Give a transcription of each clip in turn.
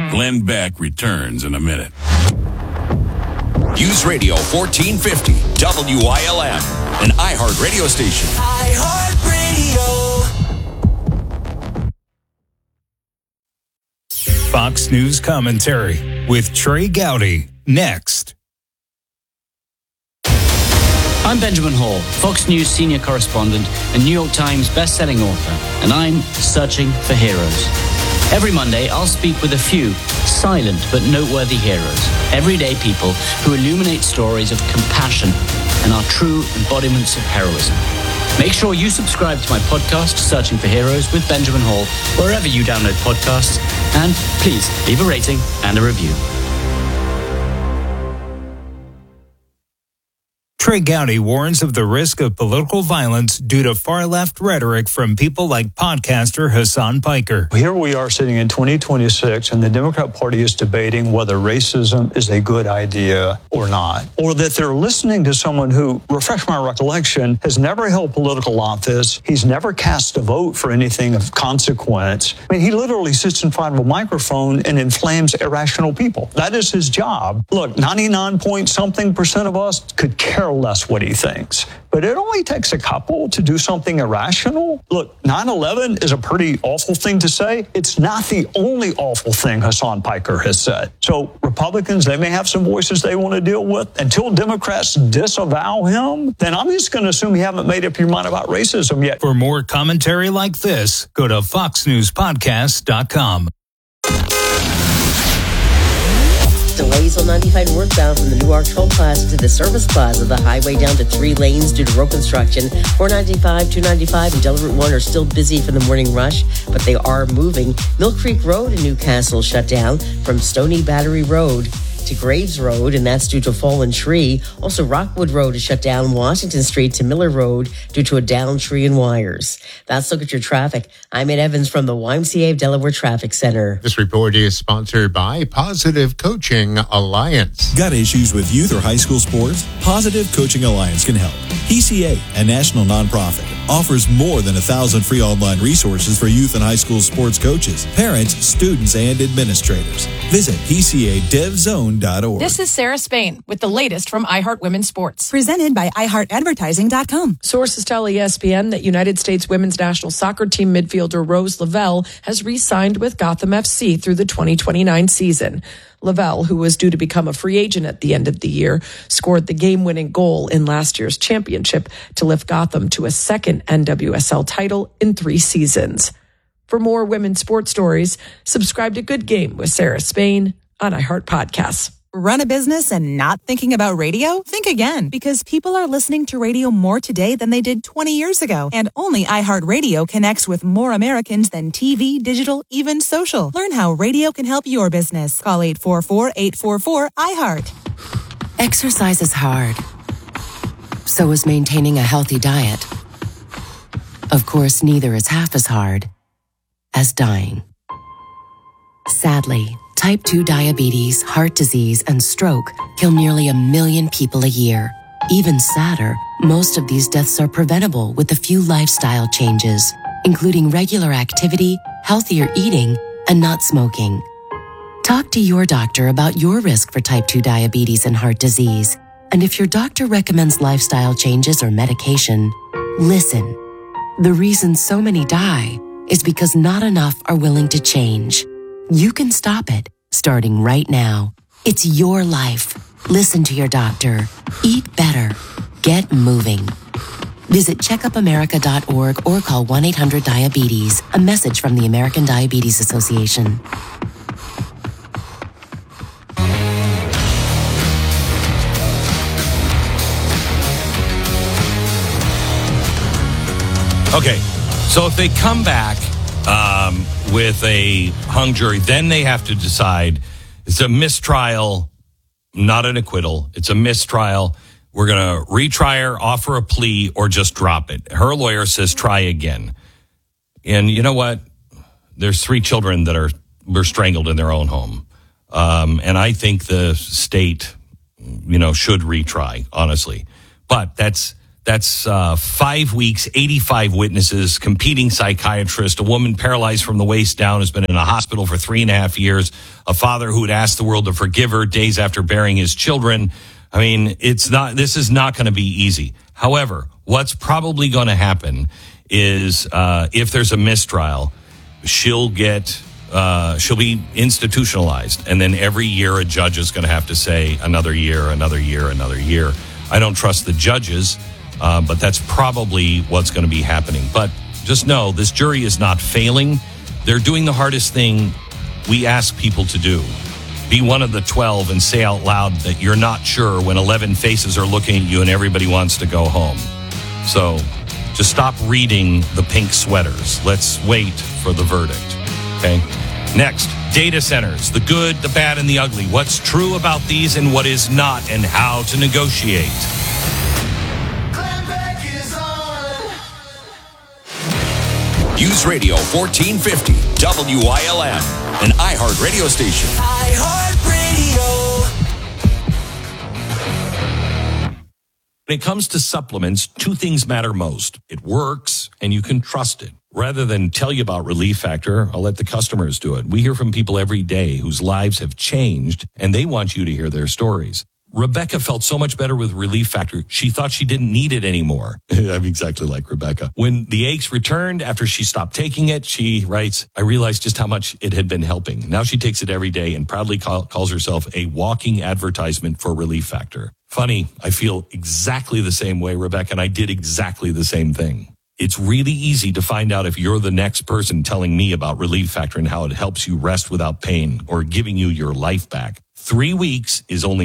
Glenn Beck returns in a minute. News Radio 1450, WILM, an iHeart radio station. iHeart Radio. Fox News commentary with Trey Gowdy, next. I'm Benjamin Hall, Fox News senior correspondent and New York Times best-selling author, and I'm searching for heroes. Every Monday, I'll speak with a few silent but noteworthy heroes, everyday people who illuminate stories of compassion and are true embodiments of heroism. Make sure you subscribe to my podcast, Searching for Heroes with Benjamin Hall, wherever you download podcasts, and please leave a rating and a review. Trey Gowdy warns of the risk of political violence due to far-left rhetoric from people like podcaster Hassan Piker. Here we are sitting in 2026, and the Democrat Party is debating whether racism is a good idea or not, or that they're listening to someone who, refresh my recollection, has never held political office. He's never cast a vote for anything of consequence. I mean, he literally sits in front of a microphone and inflames irrational people. That is his job. Look, 99-point-something% of us could care less what he thinks. But it only takes a couple to do something irrational. Look, 9/11 is a pretty awful thing to say. It's not the only awful thing Hassan Piker has said. So Republicans, they may have some voices they want to deal with. Until Democrats disavow him, then I'm just going to assume you haven't made up your mind about racism yet. For more commentary like this, go to foxnewspodcast.com. Delays on 95 northbound from the Newark Toll Plaza to the Service Plaza. The highway down to 3 lanes due to road construction. 495, 295, and Delaware Route 1 are still busy for the morning rush, but they are moving. Mill Creek Road in Newcastle shut down from Stony Battery Road to Graves Road, and that's due to a fallen tree. Also, Rockwood Road is shut down Washington Street to Miller Road due to a downed tree and wires. That's Look at Your Traffic. I'm Ed Evans from the YMCA of Delaware Traffic Center. This report is sponsored by Positive Coaching Alliance. Got issues with youth or high school sports? Positive Coaching Alliance can help. PCA, a national nonprofit, offers more than 1,000 free online resources for youth and high school sports coaches, parents, students, and administrators. Visit PCADevZone.org. This is Sarah Spain with the latest from iHeart Women's Sports. Presented by iHeartAdvertising.com. Sources tell ESPN that United States women's national soccer team midfielder Rose Lavelle has re-signed with Gotham FC through the 2029 season. Lavelle, who was due to become a free agent at the end of the year, scored the game-winning goal in last year's championship to lift Gotham to a second NWSL title in 3 seasons. For more women's sports stories, subscribe to Good Game with Sarah Spain on iHeart Podcasts. Run a business and not thinking about radio? Think again, because people are listening to radio more today than they did 20 years ago. And only iHeartRadio connects with more Americans than TV, digital, even social. Learn how radio can help your business. Call 844-844-iHeart. Exercise is hard. So is maintaining a healthy diet. Of course, neither is half as hard as dying. Sadly, type 2 diabetes, heart disease, and stroke kill nearly 1 million people a year. Even sadder, most of these deaths are preventable with a few lifestyle changes, including regular activity, healthier eating, and not smoking. Talk to your doctor about your risk for type 2 diabetes and heart disease. And if your doctor recommends lifestyle changes or medication, listen. The reason so many die is because not enough are willing to change. You can stop it, starting right now. It's your life. Listen to your doctor. Eat better. Get moving. Visit checkupamerica.org or call 1-800-DIABETES. A message from the American Diabetes Association. Okay, so if they come back with a hung jury, then they have to decide. It's a mistrial, not an acquittal. It's a mistrial. We're going to retry her, offer a plea, or just drop it. Her lawyer says try again. And you know what? There's 3 children that were strangled in their own home. And I think the state, should retry, honestly. But that's That's 5 weeks, 85 witnesses, competing psychiatrist, a woman paralyzed from the waist down has been in a hospital for 3.5 years, a father who had asked the world to forgive her days after burying his children. I mean, this is not going to be easy. However, what's probably going to happen is if there's a mistrial, she'll be institutionalized. And then every year a judge is going to have to say another year, another year, another year. I don't trust the judges. But that's probably what's going to be happening. But just know, this jury is not failing. They're doing the hardest thing we ask people to do. Be one of the 12 and say out loud that you're not sure when 11 faces are looking at you and everybody wants to go home. So just stop reading the pink sweaters. Let's wait for the verdict. Okay? Next, data centers, the good, the bad, and the ugly. What's true about these and what is not, and how to negotiate. News Radio 1450 WILM, an iHeart radio station. When it comes to supplements, two things matter most. It works, and you can trust it. Rather than tell you about Relief Factor, I'll let the customers do it. We hear from people every day whose lives have changed, and they want you to hear their stories. Rebecca felt so much better with Relief Factor, she thought she didn't need it anymore. I'm exactly like Rebecca. When the aches returned after she stopped taking it, she writes, I realized just how much it had been helping. Now she takes it every day and proudly calls herself a walking advertisement for Relief Factor. Funny, I feel exactly the same way, Rebecca, and I did exactly the same thing. It's really easy to find out if you're the next person telling me about Relief Factor and how it helps you rest without pain or giving you your life back. 3 weeks is only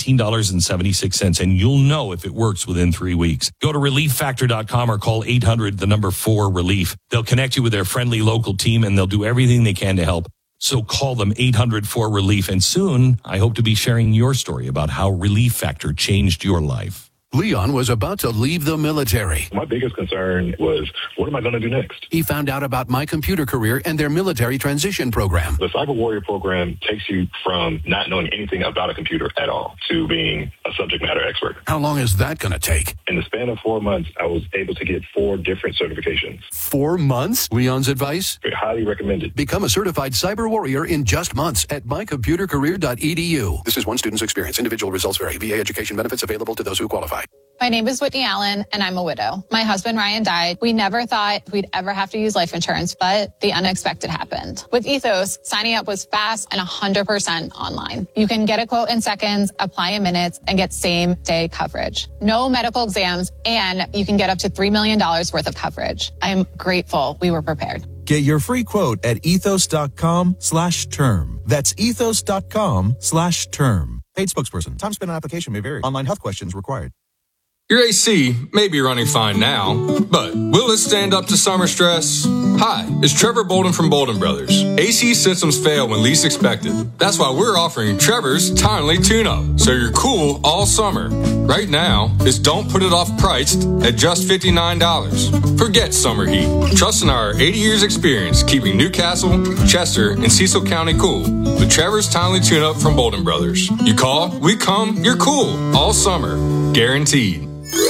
$17.76, and you'll know if it works within 3 weeks. Go to ReliefFactor.com or call 800-4-RELIEF. They'll connect you with their friendly local team, and they'll do everything they can to help. So call them 800-4-RELIEF, and soon I hope to be sharing your story about how Relief Factor changed your life. Leon was about to leave the military. My biggest concern was, what am I going to do next? He found out about My Computer Career and their military transition program. The Cyber Warrior program takes you from not knowing anything about a computer at all to being a subject matter expert. How long is that going to take? In the span of 4 months, I was able to get 4 different certifications. 4 months? Leon's advice? Highly recommended. Become a certified cyber warrior in just months at mycomputercareer.edu. This is one student's experience. Individual results vary. VA education benefits available to those who qualify. My name is Whitney Allen, and I'm a widow. My husband, Ryan, died. We never thought we'd ever have to use life insurance, but the unexpected happened. With Ethos, signing up was fast and 100% online. You can get a quote in seconds, apply in minutes, and get same-day coverage. No medical exams, and you can get up to $3 million worth of coverage. I'm grateful we were prepared. Get your free quote at ethos.com/term. That's ethos.com/term. Paid spokesperson. Time spent on application may vary. Online health questions required. Your AC may be running fine now, but will it stand up to summer stress? Hi, it's Trevor Bolden from Bolden Brothers. AC systems fail when least expected. That's why we're offering Trevor's Timely Tune-Up, so you're cool all summer. Right now, it's Don't Put It Off priced at just $59. Forget summer heat. Trust in our 80 years experience keeping Newcastle, Chester, and Cecil County cool with Trevor's Timely Tune-Up from Bolden Brothers. You call, we come, you're cool all summer. Guaranteed.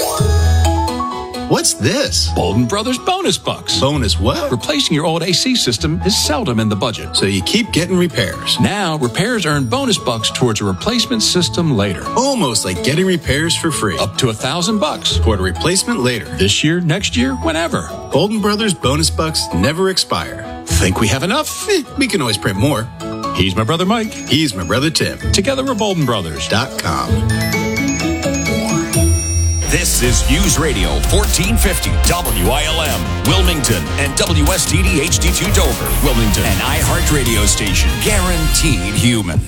What's this? Bolden Brothers Bonus Bucks. Bonus what? Replacing your old AC system is seldom in the budget. So you keep getting repairs. Now, repairs earn bonus bucks towards a replacement system later. Almost like getting repairs for free. Up to $1,000 toward a replacement later. This year, next year, whenever. Bolden Brothers Bonus Bucks never expire. Think we have enough? We can always print more. He's my brother Mike. He's my brother Tim. Together we're BoldenBrothers.com. This is News Radio 1450 WILM, Wilmington, and WSTD HD2 Dover, Wilmington, an iHeart radio station, guaranteed human.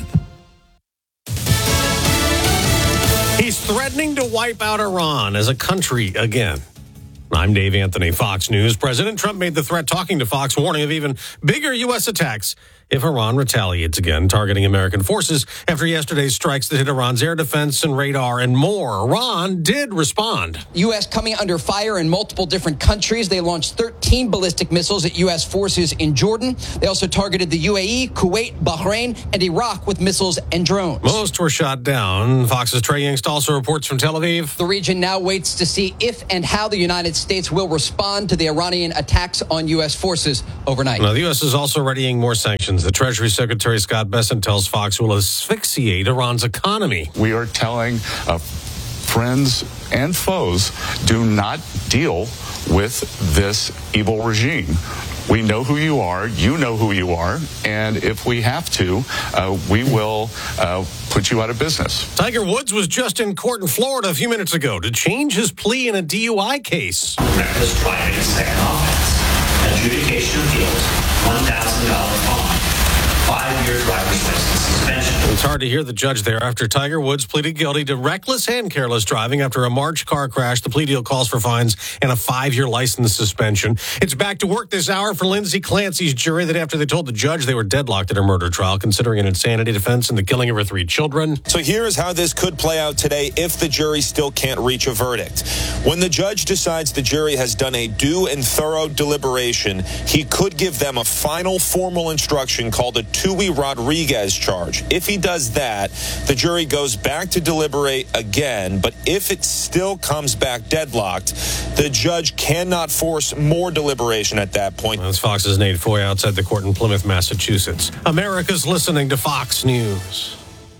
He's threatening to wipe out Iran as a country again. I'm Dave Anthony, Fox News. President Trump made the threat talking to Fox, warning of even bigger U.S. attacks if Iran retaliates again, targeting American forces after yesterday's strikes that hit Iran's air defense and radar and more. Iran did respond. U.S. coming under fire in multiple different countries. They launched 13 ballistic missiles at U.S. forces in Jordan. They also targeted the UAE, Kuwait, Bahrain, and Iraq with missiles and drones. Most were shot down. Fox's Trey Yingst also reports from Tel Aviv. The region now waits to see if and how the United States will respond to the Iranian attacks on U.S. forces overnight. Now, the U.S. is also readying more sanctions. The Treasury Secretary Scott Bessent tells Fox will asphyxiate Iran's economy. We are telling friends and foes, do not deal with this evil regime. We know who you are. You know who you are. And if we have to, we will put you out of business. Tiger Woods was just in court in Florida a few minutes ago to change his plea in a DUI case. Reckless driving, second offense, adjudication of guilt, $1,000 fine, 5-year driver's license suspension. It's hard to hear the judge there after Tiger Woods pleaded guilty to reckless and careless driving after a March car crash. The plea deal calls for fines and a 5-year license suspension. It's back to work this hour for Lindsay Clancy's jury that after they told the judge they were deadlocked at her murder trial, considering an insanity defense and the killing of her 3 children. So here's how this could play out today if the jury still can't reach a verdict. When the judge decides the jury has done a due and thorough deliberation, he could give them a final formal instruction called a Tui Rodriguez charge. If he does that, the jury goes back to deliberate again, but if it still comes back deadlocked, the judge cannot force more deliberation at that point. That's Fox's Nate Foy outside the court in Plymouth, Massachusetts. America's listening to Fox News.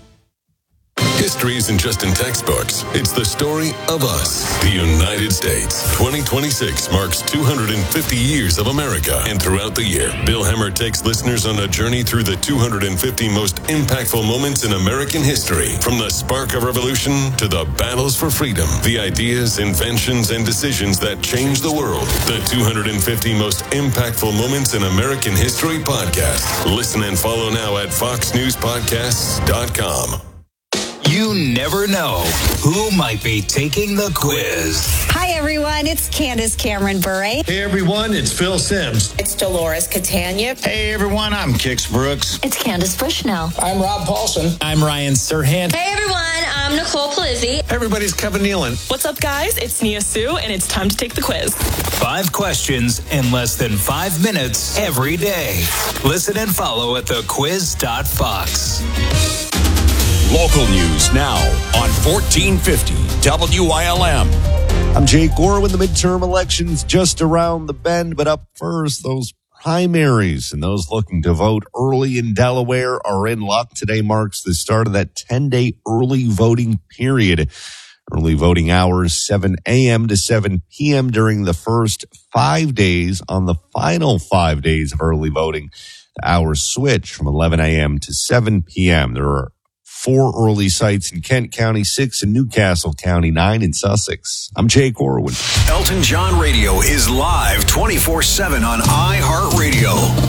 History isn't just in textbooks. It's the story of us, the United States. 2026 marks 250 years of America. And throughout the year, Bill Hemmer takes listeners on a journey through the 250 most impactful moments in American history. From the spark of revolution to the battles for freedom, the ideas, inventions, and decisions that changed the world. The 250 most impactful moments in American history podcast. Listen and follow now at foxnewspodcasts.com. You never know who might be taking the quiz. Hi, everyone. It's Candace Cameron Bure. Hey, everyone. It's Phil Sims. It's Dolores Catania. Hey, everyone. I'm Kix Brooks. It's Candace Bushnell. I'm Rob Paulson. I'm Ryan Serhant. Hey, everyone. I'm Nicole Palizzi. Everybody's Kevin Nealon. What's up, guys? It's Nia Sue, and it's time to take the quiz. 5 questions in less than 5 minutes every day. Listen and follow at thequiz.fox. Local news now on 1450 WILM. I'm Jake Gore with the midterm elections just around the bend, but up first, those primaries and those looking to vote early in Delaware are in luck. Today marks the start of that 10-day early voting period. Early voting hours, 7 a.m. to 7 p.m. during the first 5 days. On the final 5 days of early voting, the hours switch from 11 a.m. to 7 p.m. There are 4 early sites in Kent County, 6 in Newcastle County, 9 in Sussex. I'm Jake Orwin. Elton John Radio is live 24/7 on iHeartRadio.